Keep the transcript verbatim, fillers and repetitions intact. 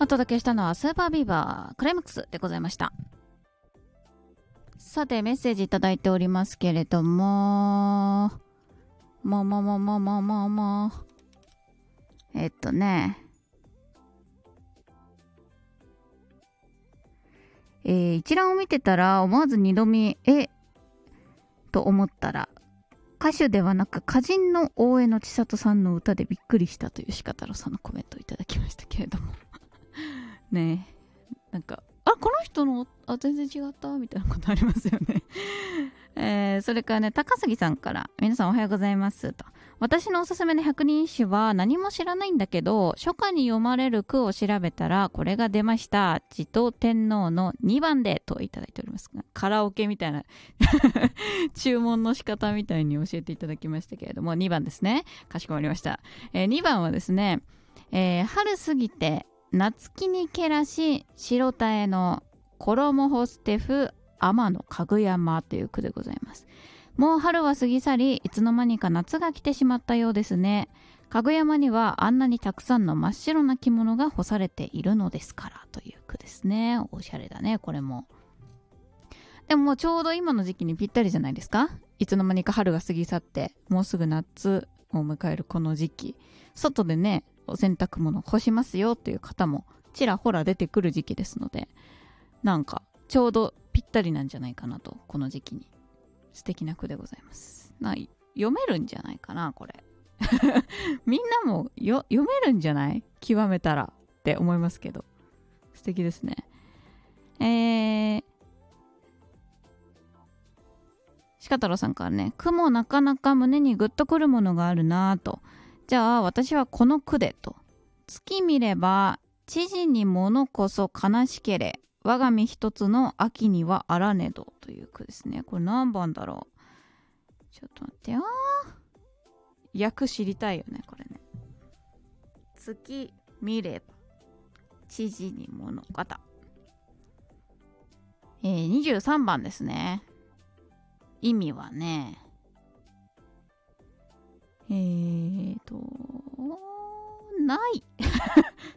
お届けしたのはスーパービーバークライマックスでございました。さてメッセージいただいておりますけれども、もうもうもうもうもうもうもうえっとねえー、一覧を見てたら思わず二度見えと思ったら歌手ではなく歌人の大江の千里さんの歌でびっくりしたという鹿太郎さんのコメントをいただきましたけれどもねえ、なんかあこの人のあ全然違ったみたいなことありますよねえー、それからね高杉さんから皆さんおはようございますと、私のおすすめの百人一首は何も知らないんだけど初夏に読まれる句を調べたらこれが出ました。持統天皇のにばんでといただいておりますが、カラオケみたいな注文の仕方みたいに教えていただきましたけれどもにばんですね。かしこまりました、えー、にばんはですね、えー、春過ぎて夏木にけらし白田への衣干すてふ天のかぐやまという句でございます。もう春は過ぎ去りいつの間にか夏が来てしまったようですね。かぐやまにはあんなにたくさんの真っ白な着物が干されているのですからという句ですね。おしゃれだねこれも。でももうちょうど今の時期にぴったりじゃないですか。いつの間にか春が過ぎ去ってもうすぐ夏を迎えるこの時期、外でねお洗濯物干しますよという方もちらほら出てくる時期ですので、なんかちょうどぴったりなんじゃないかなと、この時期に。素敵な句でございます。な読めるんじゃないかなこれみんなもよ読めるんじゃない、極めたらって思いますけど、素敵ですね。えー鹿太郎さんからね、句もなかなか胸にグッとくるものがあるなぁと。じゃあ私はこの句でと。月見れば知事に物こそ悲しけれ、我が身一つの秋にはあらねどという句ですね。これ何番だろう。ちょっと待ってよ。訳知りたいよねこれね。月見れば知事に物かた。えー、にじゅうさんばんですね。意味はね、えーとない